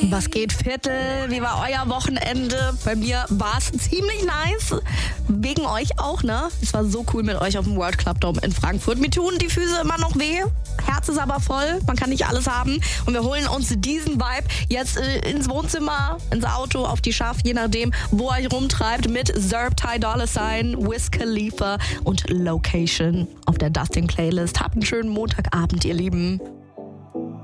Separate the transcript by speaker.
Speaker 1: Was geht, Viertel? Wie war euer Wochenende? Bei mir war es ziemlich nice. Wegen euch auch, ne? Es war so cool mit euch auf dem World Club Dome in Frankfurt. Mir tun die Füße immer noch weh. Herz ist aber voll. Man kann nicht alles haben. Und wir holen uns diesen Vibe jetzt ins Wohnzimmer, ins Auto, auf die Schaft, je nachdem, wo ihr rumtreibt, mit Zerb, Ty Dolla $ign, Wiz Khalifa und Location auf der Dustin Playlist. Habt einen schönen Montagabend, ihr Lieben.